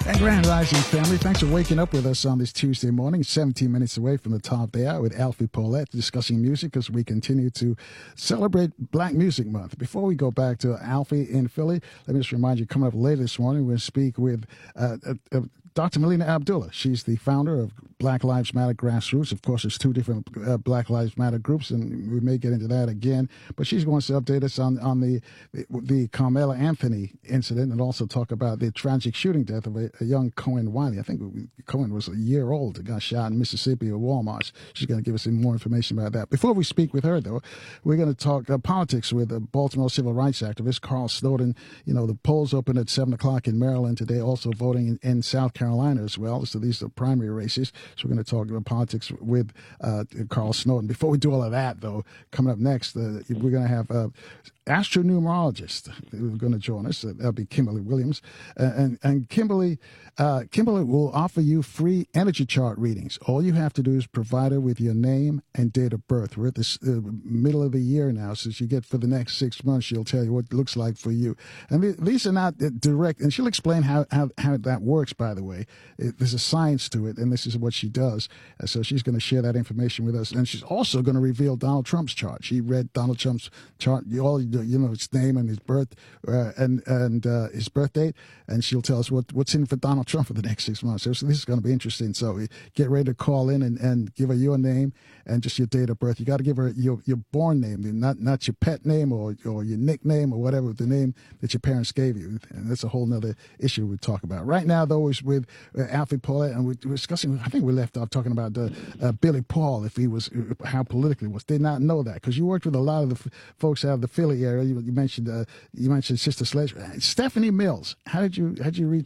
And Grand Rising family, thanks for waking up with us on this Tuesday morning, 17 minutes away from the top of the hour with Alfie Paulette discussing music as we continue to celebrate Black Music Month. Before we go back to Alfie in Philly, let me just remind you, coming up later this morning, we're going to speak with Dr. Melina Abdullah. She's the founder of Black Lives Matter Grassroots. Of course, there's two different Black Lives Matter groups, and we may get into that again. But she's going to update us on the Carmela Anthony incident and also talk about the tragic shooting death of a young Cohen Wiley. I think Cohen was a year old. He got shot in Mississippi at Walmart. She's going to give us some more information about that. Before we speak with her, though, we're going to talk politics with Baltimore civil rights activist Carl Snowden. You know, the polls open at 7 o'clock in Maryland today, also voting in South Carolina as well. So these are primary races. So we're going to talk about politics with Carl Snowden. Before we do all of that, though, coming up next, we're going to have astronumerologist who's going to join us. That'll be Kimberly Williams. And Kimberly will offer you free energy chart readings. All you have to do is provide her with your name and date of birth. We're at the middle of the year now, so you get for the next 6 months, she'll tell you what it looks like for you. And these are not direct, and she'll explain how that works, by the way. There's a science to it, and this is what she does. So she's going to share that information with us. And she's also going to reveal Donald Trump's chart. She read Donald Trump's chart, his name and his birth and his birth date, and she'll tell us what's in for Donald Trump for the next 6 months. So this is going to be interesting. So get ready to call in and give her your name and just your date of birth. You got to give her your born name, not your pet name or your nickname or whatever, the name that your parents gave you. And that's a whole nother issue we talk about. Right now, though, is with Alfie Paulette, and we're discussing, I think we left off talking about Billy Paul, how politically was. Did not know that, because you worked with a lot of the folks out of the Philly area. You mentioned Sister Sledge. Stephanie Mills. How did you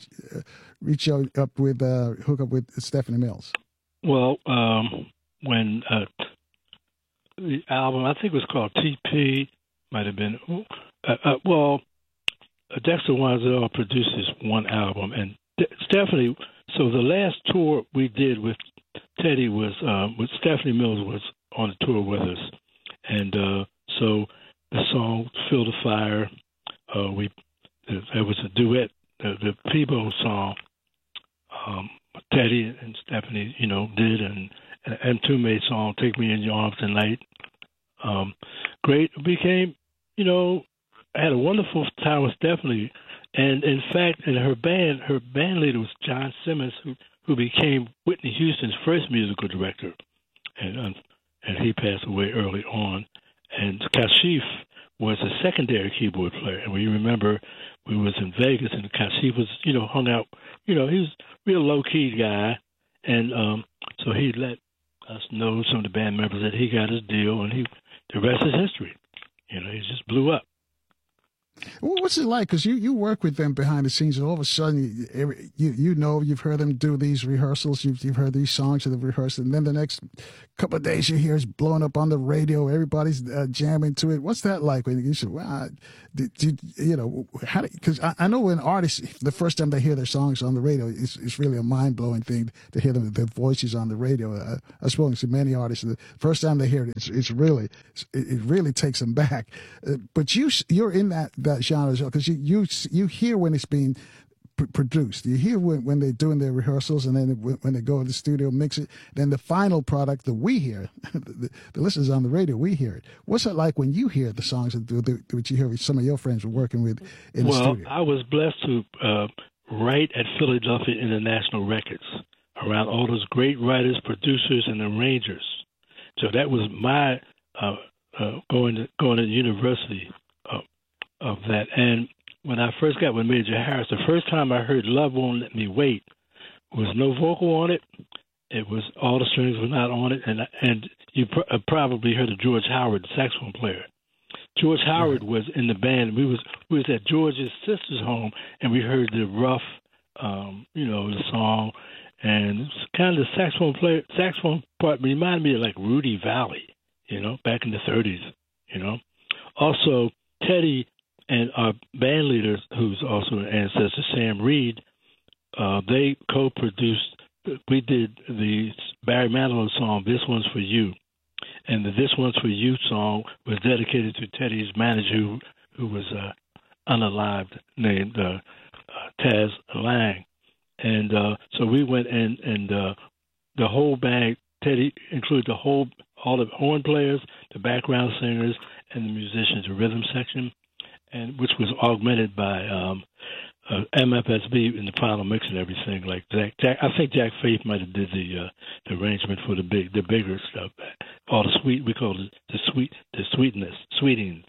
hook up with Stephanie Mills? Well, when the album, I think it was called TP, might have been. Dexter Wansell produced this one album, and Stephanie. So the last tour we did with Teddy was with Stephanie Mills was on the tour with us, and so the song "Feel the Fire," there was a duet, the Peebo song. Teddy and Stephanie, did, and two-made song "Take Me in Your Arms Tonight." Great, became, I had a wonderful time with Stephanie, and in fact, in her band leader was John Simmons, who became Whitney Houston's first musical director, and he passed away early on. And Kashif was a secondary keyboard player, and we remember we was in Vegas, and Kashif was, hung out. He was a real low-key guy, and so he let us know, some of the band members, that he got his deal, and the rest is history. He just blew up. What's it like? Because you work with them behind the scenes, and all of a sudden, you've heard them do these rehearsals, you've heard these songs that they've rehearsed, and then the next couple of days you hear it's blowing up on the radio, everybody's jamming to it. What's that like when you say, wow, because I know when artists, the first time they hear their songs on the radio, it's really a mind-blowing thing to hear their voices on the radio. I've spoken to many artists, the first time they hear it, it really takes them back. But you're in that genre as well, because you hear when it's being produced. You hear when they're doing their rehearsals, and then when they go to the studio, mix it. Then the final product that we hear, the listeners on the radio, we hear it. What's it like when you hear the songs that you hear some of your friends were working with in the studio? Well, I was blessed to write at Philadelphia International Records around all those great writers, producers, and arrangers. So that was my going to university of that. And when I first got with Major Harris, the first time I heard "Love Won't Let Me Wait" was no vocal on it. It was all the strings were not on it, and you probably heard of George Howard, the saxophone player. George Howard was in the band. We was at George's sister's home, and we heard the rough, the song, and it's kind of the saxophone part reminded me of like Rudy Valley, back in the 30s, Also, Teddy and our band leader, who's also an ancestor, Sam Reed, they co-produced. We did the Barry Manilow song, "This One's for You," and the "This One's for You" song was dedicated to Teddy's manager, who was unalived, named Taz Lang. And And so we went and the whole band, Teddy included all the horn players, the background singers, and the musicians, the rhythm section, and which was augmented by MFSB in the final mix and everything. Like Jack, I think Jack Faith might have did the arrangement for the bigger stuff. All the sweet, we call it the sweetness, sweet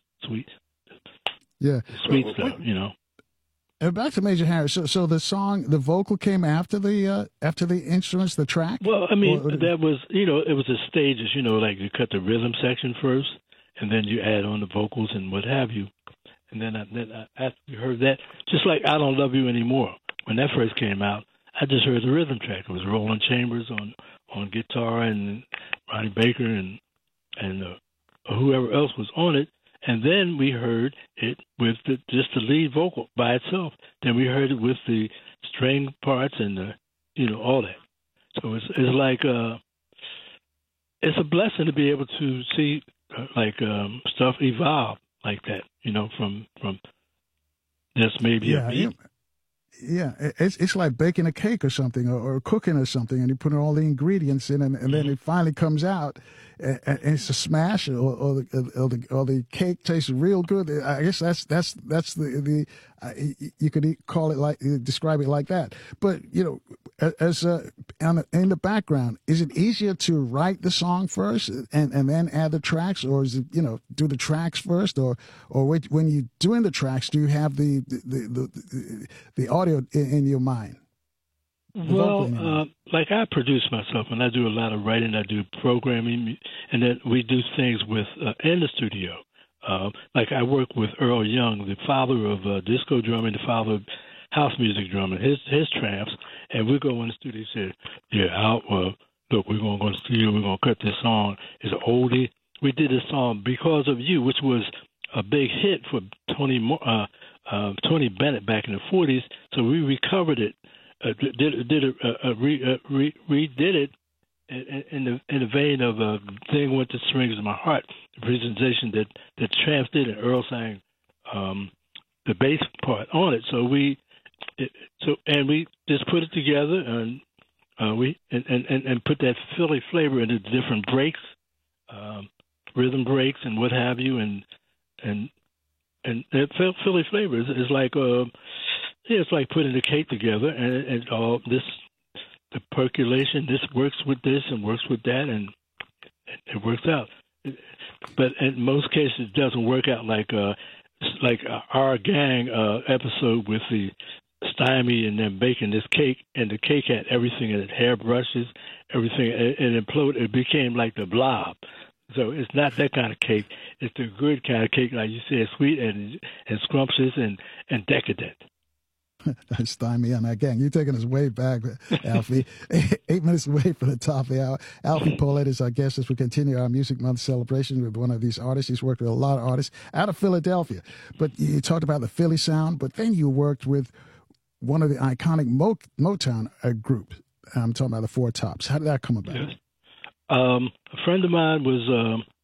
stuff, you know. And back to Major Harris. So the song, the vocal came after the instruments, the track. Well, I mean, that was, you know, it was the stages. You know, like you cut the rhythm section first, and then you add on the vocals and what have you. And then after you heard that, just like "I Don't Love You Anymore," when that first came out, I just heard the rhythm track. It was Roland Chambers on guitar and Ronnie Baker and whoever else was on it. And then we heard it with just the lead vocal by itself. Then we heard it with the string parts and all that. So it's like it's a blessing to be able to see stuff evolve like that. You know, from just maybe a beat. Yeah, it's like baking a cake or something, or cooking or something, and you put all the ingredients in, and then it finally comes out, and it's a smash, or the cake tastes real good. I guess that's the you could call it describe it like that. But you know, as in the background, is it easier to write the song first and then add the tracks, or is it do the tracks first, or when you're doing the tracks, do you have the audio in your mind? Well, like I produce myself, and I do a lot of writing. I do programming, and then we do things with in the studio. Like I work with Earl Young, the father of disco drumming, the father of house music drumming, his tramps, and we go in the studio and say, "Yeah, look, we're going to go to the studio. We're going to cut this song. It's an oldie. We did this song Because of You, which was a big hit for Tony Bennett back in the 40s. So we recovered it, redid it in the vein of "Thing Went to Strings in My Heart," the presentation that Tramps did, and Earl sang the bass part on it. So we just put it together, and we put that Philly flavor into different breaks, rhythm breaks, and what have you, and that Philly flavor is like it's like putting the cake together, and all this, the percolation. This works with this and works with that, and it works out. But in most cases, it doesn't work out like our gang episode with the Stymie and them baking this cake, and the cake had everything in it, hairbrushes, everything, and it imploded. It became like the Blob. So it's not that kind of cake. It's the good kind of cake, like you said, sweet and scrumptious and decadent. Stymie and again, you're taking us way back, Alfie. 8 minutes away from the top of the hour. Alfie Paulette is our guest as we continue our Music Month celebration with one of these artists. He's worked with a lot of artists out of Philadelphia. But you talked about the Philly sound, but then you worked with one of the iconic Motown groups. I'm talking about the Four Tops. How did that come about? Yes. A friend of mine was